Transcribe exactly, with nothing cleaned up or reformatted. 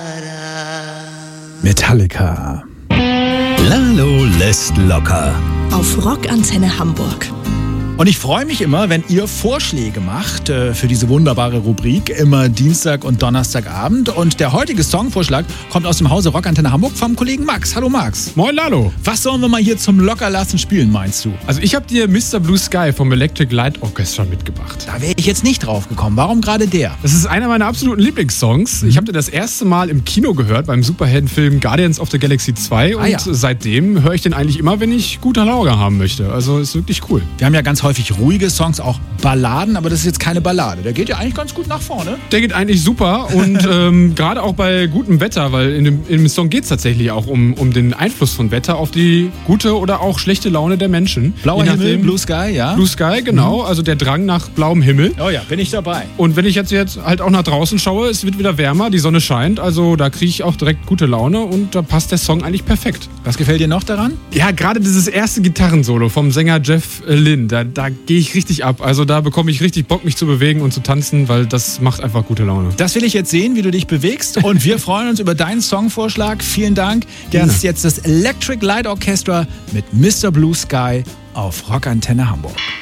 Metallica. Lalo lässt locker. Auf Rockantenne Hamburg. Und ich freue mich immer, wenn ihr Vorschläge macht äh, für diese wunderbare Rubrik, immer Dienstag und Donnerstagabend. Und der heutige Songvorschlag kommt aus dem Hause Rockantenne Hamburg vom Kollegen Max. Hallo Max. Moin Lalo. Was sollen wir mal hier zum Lockerlassen spielen, meinst du? Also ich habe dir Mister Blue Sky vom Electric Light Orchestra mitgebracht. Da wäre ich jetzt nicht drauf gekommen. Warum gerade der? Das ist einer meiner absoluten Lieblingssongs. Mhm. Ich habe den das erste Mal im Kino gehört, beim Superheldenfilm Guardians of the Galaxy zwei. Und ah, ja. seitdem höre ich den eigentlich immer, wenn ich gute Laune haben möchte. Also ist wirklich cool. Wir haben ja ganz häufig ruhige Songs, auch Balladen, aber das ist jetzt keine Ballade. Der geht ja eigentlich ganz gut nach vorne. Der geht eigentlich super und ähm, gerade auch bei gutem Wetter, weil in dem, in dem Song geht es tatsächlich auch um, um den Einfluss von Wetter auf die gute oder auch schlechte Laune der Menschen. Blauer Himmel, Blue Sky, ja. Blue Sky, genau. Mhm. Also der Drang nach blauem Himmel. Oh ja, bin ich dabei. Und wenn ich jetzt, jetzt halt auch nach draußen schaue, es wird wieder wärmer, die Sonne scheint, also da kriege ich auch direkt gute Laune und da passt der Song eigentlich perfekt. Was gefällt dir noch daran? Ja, gerade dieses erste Gitarrensolo vom Sänger Jeff Lynne, da, da gehe ich richtig ab. Also da bekomme ich richtig Bock, mich zu bewegen und zu tanzen, weil das macht einfach gute Laune. Das will ich jetzt sehen, wie du dich bewegst und wir freuen uns über deinen Songvorschlag. Vielen Dank. Gerne. Das ist jetzt das Electric Light Orchestra mit Mister Blue Sky auf Rockantenne Hamburg.